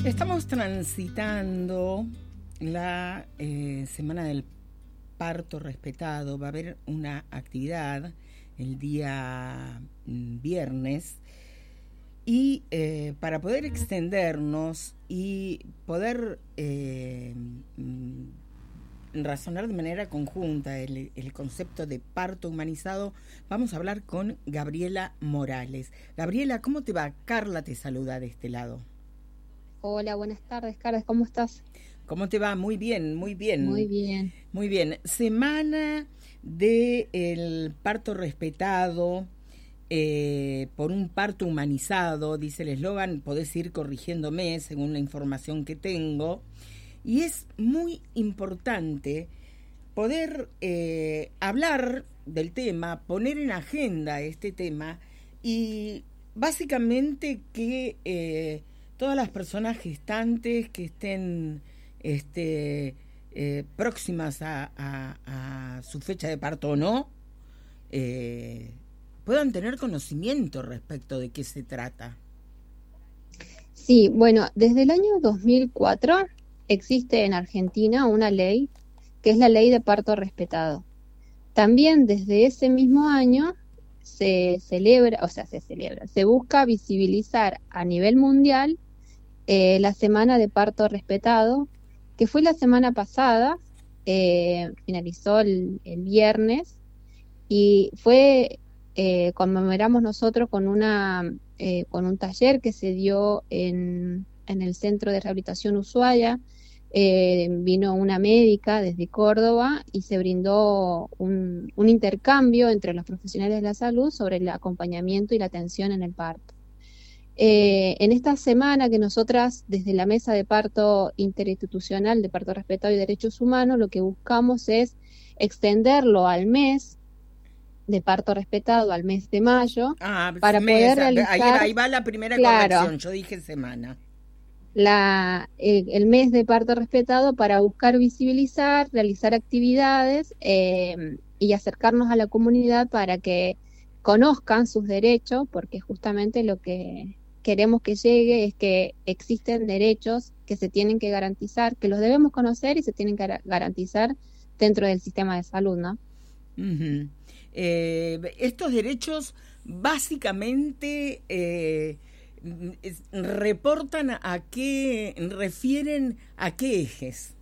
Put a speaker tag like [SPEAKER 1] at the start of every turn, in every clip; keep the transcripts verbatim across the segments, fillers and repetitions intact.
[SPEAKER 1] Estamos transitando la eh, Semana del Parto Respetado. Va a haber una actividad el día viernes y eh, para poder extendernos y poder eh, razonar de manera conjunta el, el concepto de parto humanizado, vamos a hablar con Gabriela Morales. Gabriela, ¿cómo te va? Carla te saluda de este lado.
[SPEAKER 2] Hola, buenas tardes, Carla, ¿cómo estás?
[SPEAKER 1] ¿Cómo te va? Muy bien, muy bien.
[SPEAKER 2] Muy bien.
[SPEAKER 1] Muy bien. Semana del parto respetado, eh, por un parto humanizado, dice el eslogan, podés ir corrigiéndome según la información que tengo. Y es muy importante poder eh, hablar del tema, poner en agenda este tema y básicamente que eh, todas las personas gestantes que estén este, eh, próximas a, a, a su fecha de parto o no, eh, puedan tener conocimiento respecto de qué se trata.
[SPEAKER 2] Sí, bueno, desde el año dos mil cuatro existe en Argentina una ley que es la Ley de Parto Respetado. También desde ese mismo año se celebra, o sea, se celebra, se busca visibilizar a nivel mundial eh, la Semana de Parto Respetado, que fue la semana pasada, eh, finalizó el, el viernes, y fue, eh, conmemoramos nosotros con, una, eh, con un taller que se dio en, en el Centro de Rehabilitación Ushuaia. Eh, vino una médica desde Córdoba y se brindó un, un intercambio entre los profesionales de la salud sobre el acompañamiento y la atención en el parto. Eh, en esta semana que nosotras desde la Mesa de Parto Interinstitucional de Parto Respetado y Derechos Humanos lo que buscamos es extenderlo al mes de parto respetado, al mes de mayo,
[SPEAKER 1] ah,
[SPEAKER 2] para
[SPEAKER 1] mes,
[SPEAKER 2] poder realizar...
[SPEAKER 1] Ahí, ahí va la primera
[SPEAKER 2] claro,
[SPEAKER 1] corrección, yo dije semana.
[SPEAKER 2] La, el, el mes de parto respetado para buscar visibilizar, realizar actividades eh, y acercarnos a la comunidad para que conozcan sus derechos, porque justamente lo que queremos que llegue es que existen derechos que se tienen que garantizar, que los debemos conocer y se tienen que garantizar dentro del sistema de salud, ¿no?
[SPEAKER 1] Uh-huh. Eh, estos derechos básicamente eh, reportan a qué, refieren a qué ejes.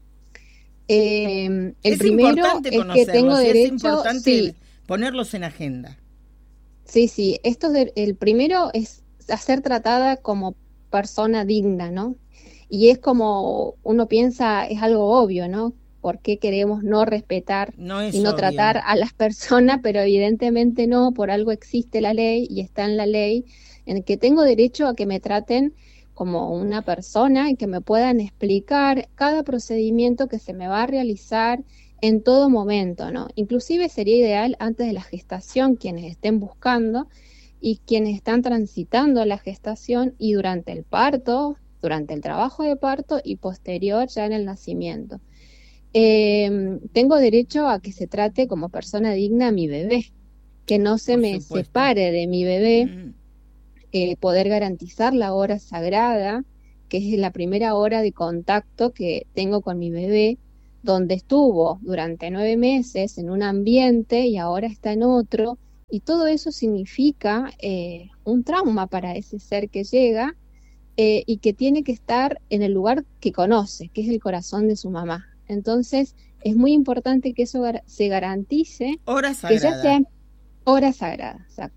[SPEAKER 2] Eh, el
[SPEAKER 1] es
[SPEAKER 2] primero
[SPEAKER 1] importante
[SPEAKER 2] es que tengo derecho,
[SPEAKER 1] es importante
[SPEAKER 2] sí.
[SPEAKER 1] ponerlos en agenda.
[SPEAKER 2] Sí, sí, esto de, el primero es a ser tratada como persona digna, ¿no? Y es como uno piensa, es algo obvio, ¿no? ¿Por qué queremos no respetar
[SPEAKER 1] no
[SPEAKER 2] y no
[SPEAKER 1] obvio.
[SPEAKER 2] tratar a las personas? Pero evidentemente no, por algo existe la ley y está en la ley en que tengo derecho a que me traten como una persona y que me puedan explicar cada procedimiento que se me va a realizar en todo momento, ¿no? Inclusive sería ideal antes de la gestación, quienes estén buscando y quienes están transitando la gestación y durante el parto, durante el trabajo de parto y posterior ya en el nacimiento. Eh, tengo derecho a que se trate como persona digna a mi bebé, que no se
[SPEAKER 1] Por
[SPEAKER 2] me
[SPEAKER 1] supuesto.
[SPEAKER 2] separe de mi bebé,
[SPEAKER 1] mm.
[SPEAKER 2] eh, poder garantizar la hora sagrada, que es la primera hora de contacto que tengo con mi bebé, donde estuvo durante nueve meses en un ambiente y ahora está en otro, y todo eso significa eh, un trauma para ese ser que llega eh, y que tiene que estar en el lugar que conoce, que es el corazón de su mamá. Entonces, es muy importante que eso gar- se garantice,
[SPEAKER 1] hora
[SPEAKER 2] que
[SPEAKER 1] sagrada.
[SPEAKER 2] ya sea hora sagrada, exacto.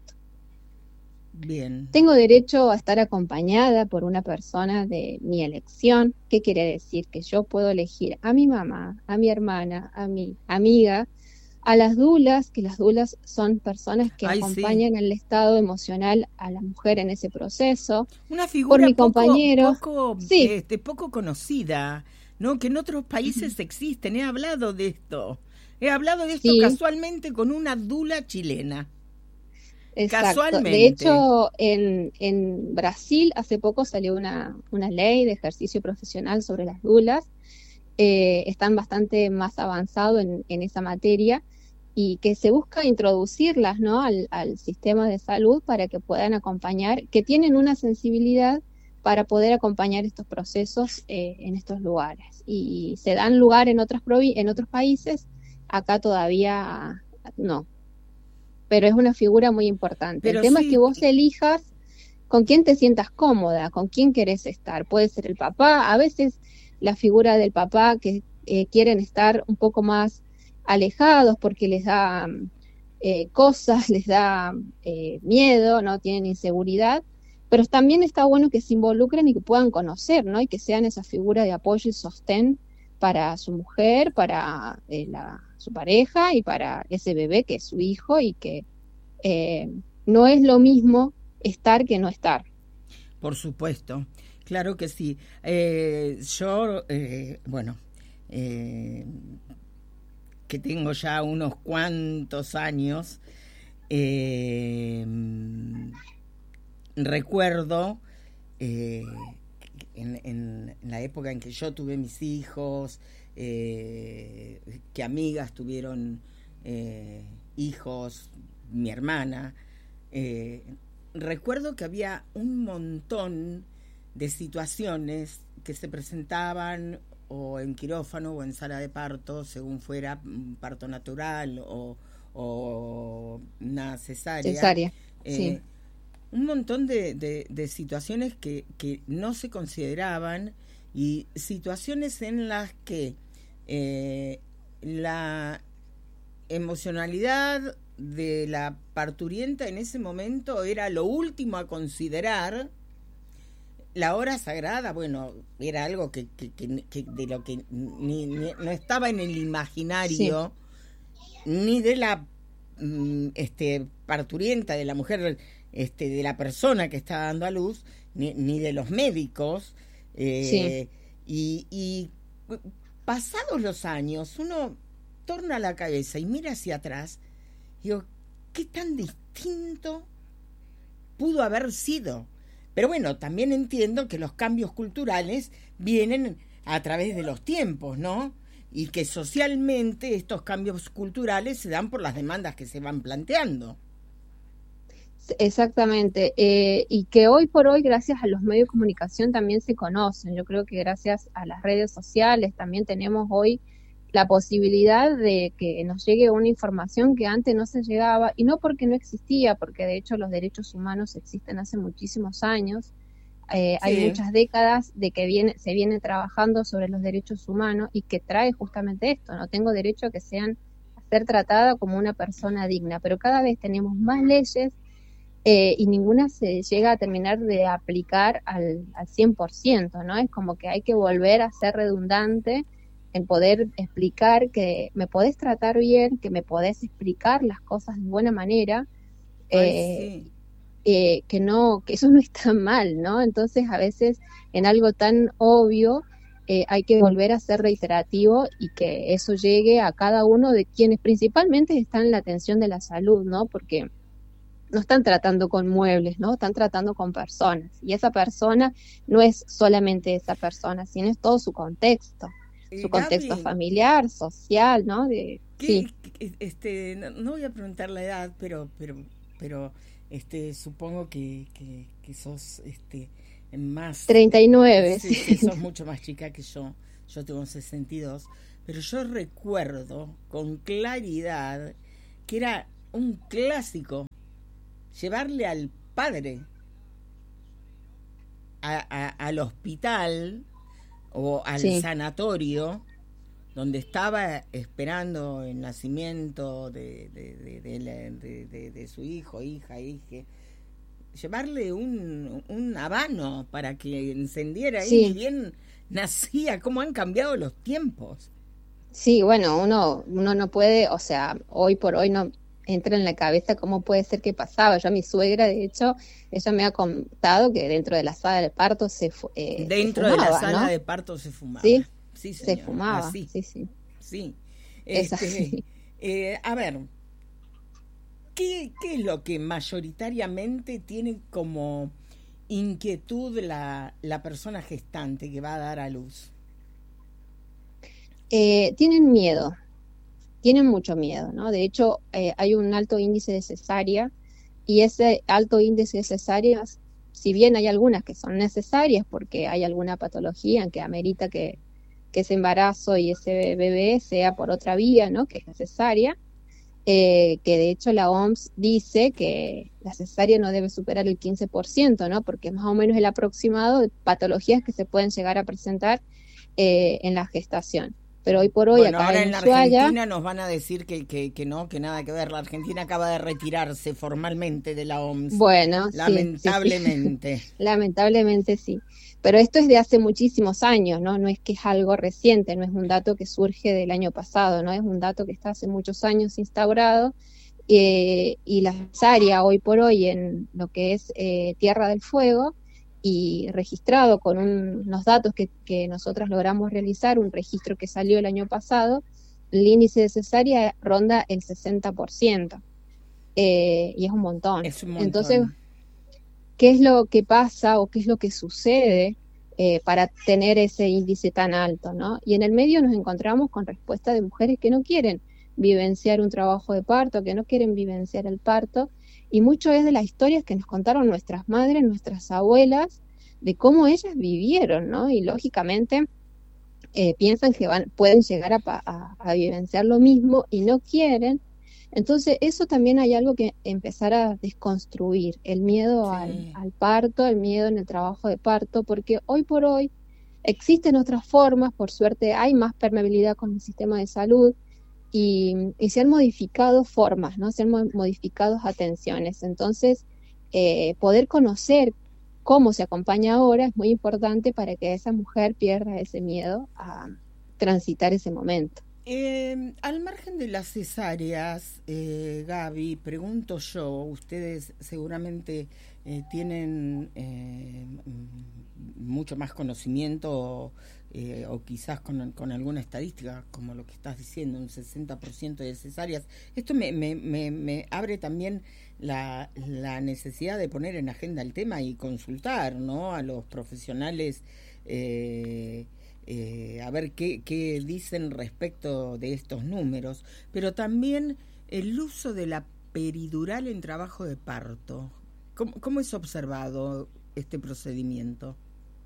[SPEAKER 1] Bien.
[SPEAKER 2] Tengo derecho a estar acompañada por una persona de mi elección. ¿Qué quiere decir? Que yo puedo elegir a mi mamá, a mi hermana, a mi amiga, a las dulas, que las dulas son personas que
[SPEAKER 1] Ay,
[SPEAKER 2] acompañan
[SPEAKER 1] sí.
[SPEAKER 2] el estado emocional a la mujer en ese proceso.
[SPEAKER 1] Una figura
[SPEAKER 2] por mi
[SPEAKER 1] poco,
[SPEAKER 2] compañero.
[SPEAKER 1] poco,
[SPEAKER 2] Sí.
[SPEAKER 1] este, poco conocida, ¿no? Que en otros países existen. He hablado de esto. He hablado de esto
[SPEAKER 2] Sí.
[SPEAKER 1] casualmente con una dula chilena.
[SPEAKER 2] Exacto.
[SPEAKER 1] Casualmente.
[SPEAKER 2] De hecho, en, en Brasil hace poco salió una, una ley de ejercicio profesional sobre las dulas. Eh, están bastante más avanzados en, en esa materia y que se busca introducirlas, ¿no? al, al sistema de salud para que puedan acompañar, que tienen una sensibilidad para poder acompañar estos procesos eh, en estos lugares. Y se dan lugar en, otras provi- en otros países, acá todavía no. Pero es una figura muy importante.
[SPEAKER 1] Pero
[SPEAKER 2] el tema
[SPEAKER 1] sí,
[SPEAKER 2] es que vos elijas con quién te sientas cómoda, con quién querés estar. Puede ser el papá, a veces la figura del papá que eh, quieren estar un poco más alejados porque les da eh, cosas, les da eh, miedo, no tienen inseguridad, pero también está bueno que se involucren y que puedan conocer, ¿no? Y que sean esa figura de apoyo y sostén para su mujer, para eh, la, su pareja y para ese bebé que es su hijo, y que eh, no es lo mismo estar que no estar.
[SPEAKER 1] Por supuesto, claro que sí. Eh, yo, eh, bueno, eh, que tengo ya unos cuantos años, eh, recuerdo eh, en, en, en la época en que yo tuve mis hijos, eh, que amigas tuvieron eh, hijos, mi hermana, eh, recuerdo que había un montón de situaciones que se presentaban o en quirófano o en sala de parto, según fuera un parto natural o, o una cesárea.
[SPEAKER 2] Cesárea,
[SPEAKER 1] eh,
[SPEAKER 2] sí.
[SPEAKER 1] Un montón de, de, de situaciones que, que no se consideraban, y situaciones en las que eh, la emocionalidad de la parturienta en ese momento era lo último a considerar. La hora sagrada, bueno, era algo que, que, que, que de lo que ni, ni, no estaba en el imaginario, sí, ni de la este, parturienta, de la mujer, este, de la persona que está dando a luz, ni, ni de los médicos. Eh, sí. y, y pasados los años, uno torna la cabeza y mira hacia atrás, y digo, ¿qué tan distinto pudo haber sido? Pero bueno, también entiendo que los cambios culturales vienen a través de los tiempos, ¿no? Y que socialmente estos cambios culturales se dan por las demandas que se van planteando.
[SPEAKER 2] Exactamente, eh, y que hoy por hoy, gracias a los medios de comunicación, también se conocen. Yo creo que gracias a las redes sociales también tenemos hoy la posibilidad de que nos llegue una información que antes no se llegaba, y no porque no existía, porque de hecho los derechos humanos existen hace muchísimos años. Eh, sí. Hay muchas décadas de que viene, se viene trabajando sobre los derechos humanos, y que trae justamente esto, no tengo derecho a que sean a ser tratada como una persona digna, pero cada vez tenemos más leyes eh, y ninguna se llega a terminar de aplicar al, al cien por ciento, ¿no? Es como que hay que volver a ser redundante en poder explicar que me podés tratar bien, que me podés explicar las cosas de buena manera, eh, sí. eh, que no, que eso no está mal, ¿no? Entonces a veces en algo tan obvio eh, hay que volver a ser reiterativo, y que eso llegue a cada uno de quienes principalmente están en la atención de la salud, ¿no? Porque no están tratando con muebles, ¿no? Están tratando con personas, y esa persona no es solamente esa persona, sino es todo su contexto. Su contexto Gaby, familiar, social, ¿no? De,
[SPEAKER 1] ¿qué,
[SPEAKER 2] sí.
[SPEAKER 1] este, no, no voy a preguntar la edad, pero, pero, pero, este, supongo que, que, que sos, este, más.
[SPEAKER 2] treinta y nueve,
[SPEAKER 1] sí,
[SPEAKER 2] sí.
[SPEAKER 1] Que sos mucho más chica que yo. Yo tengo sesenta y dos, pero yo recuerdo con claridad que era un clásico llevarle al padre a, a, al hospital o al sí. sanatorio donde estaba esperando el nacimiento de, de, de, de, de, de, de su hijo, hija, hija, llevarle un, un habano para que encendiera ahí, sí. Y bien nacía. Cómo han cambiado los tiempos.
[SPEAKER 2] Sí, bueno, uno, uno no puede, o sea, hoy por hoy no entra en la cabeza cómo puede ser que pasaba. Yo a mi suegra, de hecho, ella me ha contado que dentro de la sala de parto se eh,
[SPEAKER 1] dentro
[SPEAKER 2] se fumaba,
[SPEAKER 1] de la sala
[SPEAKER 2] ¿no?
[SPEAKER 1] de parto se fumaba.
[SPEAKER 2] Sí,
[SPEAKER 1] sí señora,
[SPEAKER 2] se fumaba,
[SPEAKER 1] así.
[SPEAKER 2] sí, sí.
[SPEAKER 1] Sí.
[SPEAKER 2] Es
[SPEAKER 1] Este,
[SPEAKER 2] así.
[SPEAKER 1] Eh, a ver, ¿qué, ¿qué es lo que mayoritariamente tiene como inquietud la, la persona gestante que va a dar a luz?
[SPEAKER 2] Eh, tienen miedo. Tienen mucho miedo, ¿no? De hecho, eh, hay un alto índice de cesárea, y ese alto índice de cesáreas si bien hay algunas que son necesarias porque hay alguna patología en que amerita que, que ese embarazo y ese bebé sea por otra vía, ¿no? Que es necesaria, eh, que de hecho la O M S dice que la cesárea no debe superar el quince por ciento, ¿no? Porque es más o menos el aproximado de patologías que se pueden llegar a presentar eh, en la gestación. Pero hoy por hoy
[SPEAKER 1] bueno,
[SPEAKER 2] acá
[SPEAKER 1] ahora
[SPEAKER 2] en
[SPEAKER 1] en la
[SPEAKER 2] Ushuaia,
[SPEAKER 1] Argentina nos van a decir que, que, que no, que nada que ver. La Argentina acaba de retirarse formalmente de la O M S.
[SPEAKER 2] bueno,
[SPEAKER 1] lamentablemente.
[SPEAKER 2] Sí, sí, sí. Lamentablemente sí. Pero esto es de hace muchísimos años, ¿no? No es que es algo reciente, no es un dato que surge del año pasado, ¿no? Es un dato que está hace muchos años instaurado. Eh, y la cesárea hoy por hoy en lo que es eh, Tierra del Fuego, y registrado con un, unos datos que, que nosotros logramos realizar, un registro que salió el año pasado, el índice de cesárea ronda el sesenta por ciento, eh, y es un montón.
[SPEAKER 1] Es un montón.
[SPEAKER 2] Entonces, ¿qué es lo que pasa o qué es lo que sucede eh, para tener ese índice tan alto, ¿no? Y en el medio nos encontramos con respuestas de mujeres que no quieren vivenciar un trabajo de parto, que no quieren vivenciar el parto, y mucho es de las historias que nos contaron nuestras madres, nuestras abuelas, de cómo ellas vivieron, ¿no? Y lógicamente eh, piensan que van, pueden llegar a, a, a vivenciar lo mismo y no quieren. Entonces eso también hay algo que empezar a desconstruir, el miedo
[SPEAKER 1] Sí.
[SPEAKER 2] al, al parto, el miedo en el trabajo de parto, porque hoy por hoy existen otras formas, por suerte hay más permeabilidad con el sistema de salud, Y, y se han modificado formas, ¿no? Se han modificado atenciones. Entonces, eh, poder conocer cómo se acompaña ahora es muy importante para que esa mujer pierda ese miedo a transitar ese momento.
[SPEAKER 1] Eh, al margen de las cesáreas, eh, Gaby, pregunto yo, ustedes seguramente eh, tienen eh, mucho más conocimiento eh, o quizás con, con alguna estadística, como lo que estás diciendo, un sesenta por ciento de cesáreas. Esto me, me, me, me abre también la, la necesidad de poner en agenda el tema y consultar, ¿no?, a los profesionales eh, Eh, a ver qué, qué dicen respecto de estos números, pero también el uso de la peridural en trabajo de parto. ¿Cómo, cómo es observado este procedimiento?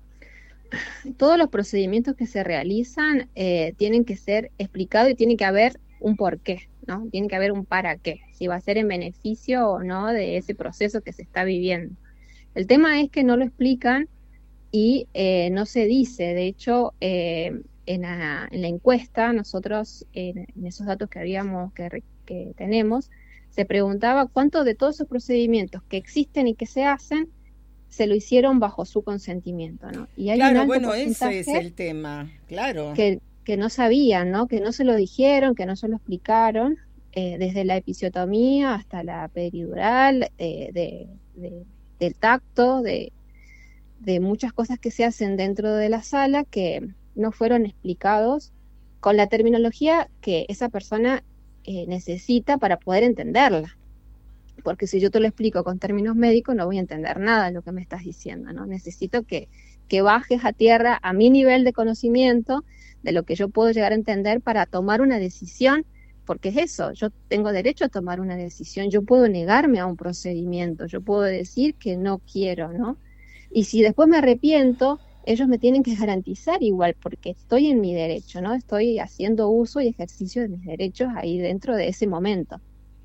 [SPEAKER 2] Todos los procedimientos que se realizan eh, tienen que ser explicados y tiene que haber un porqué, ¿no? Tiene que haber un para qué, si va a ser en beneficio o no de ese proceso que se está viviendo. El tema es que no lo explican y eh, no se dice. De hecho, eh, en, la, en la encuesta, nosotros, en, en esos datos que habíamos, que, que tenemos, se preguntaba cuántos de todos esos procedimientos que existen y que se hacen, se lo hicieron bajo su consentimiento, ¿no? Y hay
[SPEAKER 1] claro,
[SPEAKER 2] un alto
[SPEAKER 1] bueno,
[SPEAKER 2] porcentaje
[SPEAKER 1] ese es el tema, claro.
[SPEAKER 2] Que, que no sabían, ¿no? Que no se lo dijeron, que no se lo explicaron, eh, desde la episiotomía hasta la peridural, eh, de, de, del tacto, de de muchas cosas que se hacen dentro de la sala que no fueron explicados con la terminología que esa persona eh, necesita para poder entenderla. Porque si yo te lo explico con términos médicos, no voy a entender nada de lo que me estás diciendo, ¿no? Necesito que, que bajes a tierra a mi nivel de conocimiento de lo que yo puedo llegar a entender para tomar una decisión, porque es eso, yo tengo derecho a tomar una decisión, yo puedo negarme a un procedimiento, yo puedo decir que no quiero, ¿no? Y si después me arrepiento, ellos me tienen que garantizar igual, porque estoy en mi derecho, ¿no? Estoy haciendo uso y ejercicio de mis derechos ahí dentro de ese momento.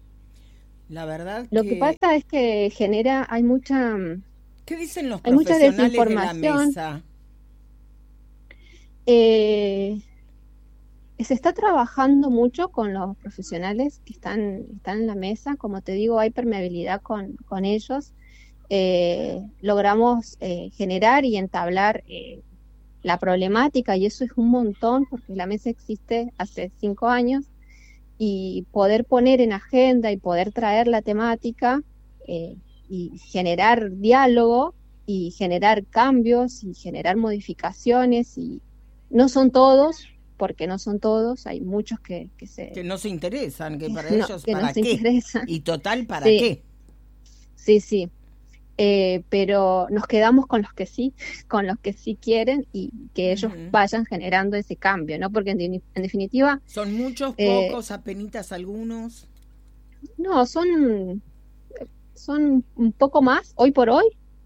[SPEAKER 1] La verdad
[SPEAKER 2] Lo
[SPEAKER 1] que...
[SPEAKER 2] que pasa es que genera, hay mucha...
[SPEAKER 1] ¿Qué dicen los
[SPEAKER 2] hay mucha
[SPEAKER 1] profesionales de la
[SPEAKER 2] desinformación.
[SPEAKER 1] mesa?
[SPEAKER 2] Eh, se está trabajando mucho con los profesionales que están, están en la mesa. Como te digo, hay permeabilidad con, con ellos. Eh, logramos eh, generar y entablar eh, la problemática, y eso es un montón porque la mesa existe hace cinco años, y poder poner en agenda y poder traer la temática eh, y generar diálogo y generar cambios y generar modificaciones, y no son todos, porque no son todos, hay muchos que, que se...
[SPEAKER 1] que no se interesan, que para
[SPEAKER 2] no,
[SPEAKER 1] ellos,
[SPEAKER 2] que
[SPEAKER 1] ¿para
[SPEAKER 2] no se
[SPEAKER 1] qué?
[SPEAKER 2] interesan.
[SPEAKER 1] Y total, ¿para
[SPEAKER 2] sí,
[SPEAKER 1] qué?
[SPEAKER 2] Sí, sí. Eh, pero nos quedamos con los que sí, con los que sí quieren, y que ellos uh-huh. vayan generando ese cambio, ¿no? Porque en, en definitiva...
[SPEAKER 1] ¿Son muchos,
[SPEAKER 2] eh,
[SPEAKER 1] pocos, apenitas algunos?
[SPEAKER 2] No, son, son un poco más, hoy por hoy,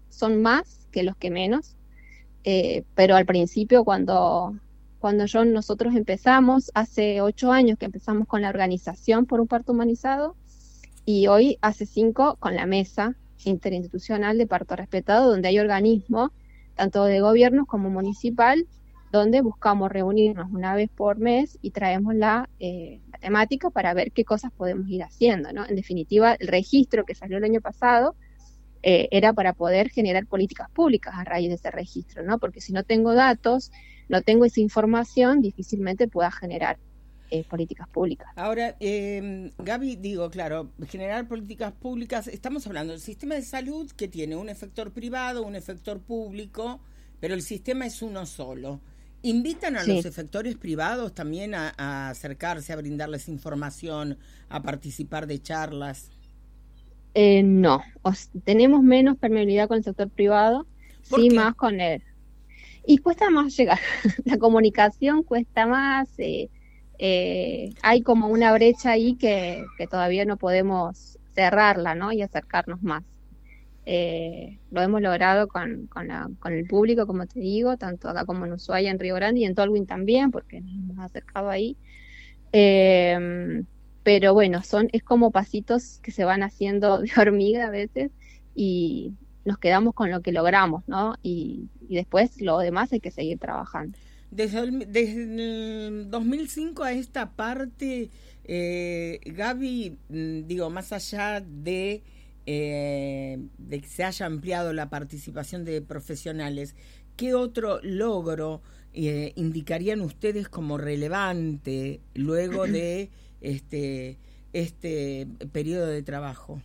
[SPEAKER 2] son más que los que menos, eh, pero al principio cuando, cuando yo, nosotros empezamos, hace ocho años que empezamos con la organización por un parto humanizado, y hoy hace cinco con la mesa interinstitucional de parto respetado, donde hay organismos, tanto de gobiernos como municipal, donde buscamos reunirnos una vez por mes y traemos la, eh, la temática para ver qué cosas podemos ir haciendo, ¿no? En definitiva, el registro que salió el año pasado eh, era para poder generar políticas públicas a raíz de ese registro, ¿no? Porque si no tengo datos, no tengo esa información, difícilmente pueda generar Eh, políticas públicas.
[SPEAKER 1] Ahora, eh, Gaby, digo, claro, generar políticas públicas, estamos hablando del sistema de salud que tiene un efector privado, un efector público, pero el sistema es uno solo. ¿Invitan a sí. los efectores privados también a, a acercarse, a brindarles información, a participar de charlas?
[SPEAKER 2] Eh, no, Os, tenemos menos permeabilidad con el sector privado, sí, qué? Más con él. Y cuesta más llegar, la comunicación cuesta más, eh, Eh, hay como una brecha ahí que, que todavía no podemos cerrarla, ¿no? Y acercarnos más. Eh, lo hemos logrado con, con, la, con el público, como te digo, tanto acá como en Ushuaia, en Río Grande y en Tolwyn también, porque nos hemos acercado ahí. Eh, pero bueno, son es como pasitos que se van haciendo de hormiga a veces y nos quedamos con lo que logramos, ¿no? Y, y después lo demás hay que seguir trabajando.
[SPEAKER 1] Desde el, desde el dos mil cinco a esta parte, eh, Gaby, digo, más allá de, eh, de que se haya ampliado la participación de profesionales, ¿qué otro logro eh, indicarían ustedes como relevante luego de este, este periodo de trabajo?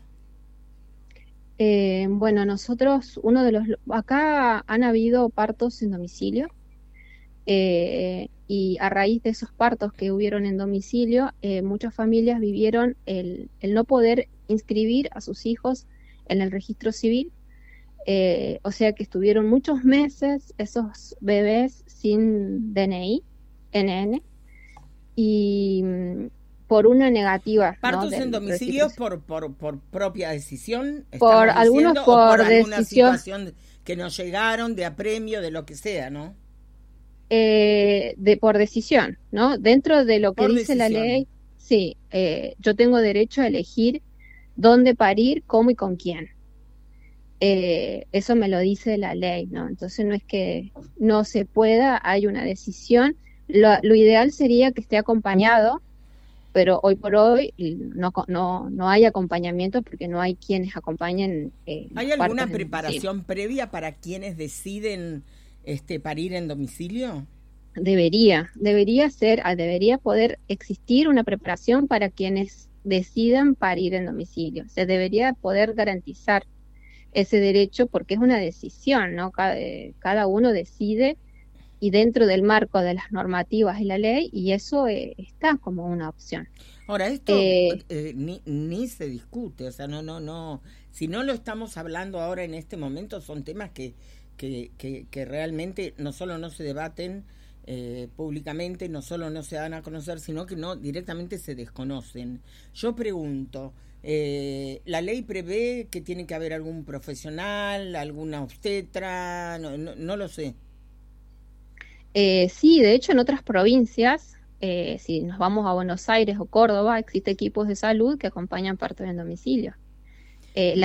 [SPEAKER 2] Eh, bueno, nosotros, uno de los... Acá han habido partos en domicilio. Eh, y a raíz de esos partos que hubieron en domicilio, eh, muchas familias vivieron el, el no poder inscribir a sus hijos en el registro civil, eh, o sea que estuvieron muchos meses esos bebés sin D N I, N N, y por una negativa.
[SPEAKER 1] ¿Partos
[SPEAKER 2] ¿no?
[SPEAKER 1] en domicilio por, por, por propia decisión?
[SPEAKER 2] Por algunos por,
[SPEAKER 1] por
[SPEAKER 2] alguna decisión.
[SPEAKER 1] Situación que no llegaron, de apremio, de lo que sea, ¿no?
[SPEAKER 2] Eh, de por decisión, ¿no? Dentro de lo que
[SPEAKER 1] por
[SPEAKER 2] dice
[SPEAKER 1] decisión.
[SPEAKER 2] La ley, sí, eh, yo tengo derecho a elegir dónde parir, cómo y con quién. Eh, eso me lo dice la ley, ¿no? Entonces no es que no se pueda, hay una decisión. Lo, lo ideal sería que esté acompañado, pero hoy por hoy no, no, no hay acompañamiento porque no hay quienes acompañen. Eh,
[SPEAKER 1] ¿Hay alguna preparación previa para quienes deciden este parir en domicilio?
[SPEAKER 2] Debería, debería ser, debería poder existir una preparación para quienes decidan parir en domicilio. Se debería poder garantizar ese derecho porque es una decisión, ¿no? Cada, cada uno decide y dentro del marco de las normativas y la ley, y eso eh, está como una opción.
[SPEAKER 1] Ahora, esto eh, eh, ni, ni se discute, o sea, no, no, no, si no lo estamos hablando ahora en este momento, son temas que Que, que, que realmente no solo no se debaten eh, públicamente, no solo no se dan a conocer, sino que no directamente se desconocen. Yo pregunto, eh, ¿la ley prevé que tiene que haber algún profesional, alguna obstetra? No, no, no lo sé.
[SPEAKER 2] Eh, sí, de hecho en otras provincias, eh, si nos vamos a Buenos Aires o Córdoba, existen equipos de salud que acompañan partos en domicilio. Eh, la